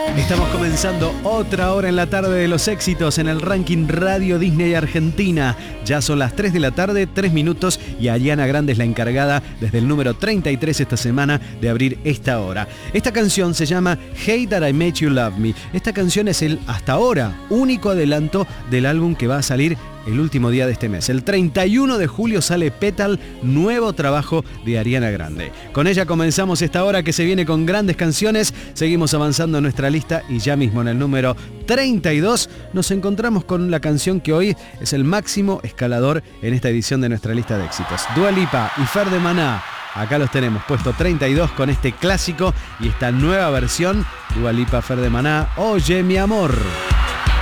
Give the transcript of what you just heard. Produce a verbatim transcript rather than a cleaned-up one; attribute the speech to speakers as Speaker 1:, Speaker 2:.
Speaker 1: Estamos comenzando otra hora en la tarde de los éxitos en el ranking Radio Disney Argentina. Ya son las tres de la tarde, tres minutos, y Ariana Grande es la encargada desde el número treinta y tres esta semana de abrir esta hora. Esta canción se llama Hey That I Made You Love Me. Esta canción es el, hasta ahora, único adelanto del álbum que va a salir el último día de este mes. El treinta y uno de julio sale Petal, nuevo trabajo de Ariana Grande. Con ella comenzamos esta hora que se viene con grandes canciones. Seguimos avanzando en nuestra lista y ya mismo en el número treinta y dos nos encontramos con la canción que hoy es el máximo escalador en esta edición de nuestra lista de éxitos. Dua Lipa y Fer de Maná. Acá los tenemos, puesto treinta y dos con este clásico y esta nueva versión. Dua Lipa, Fer de Maná, Oye mi amor.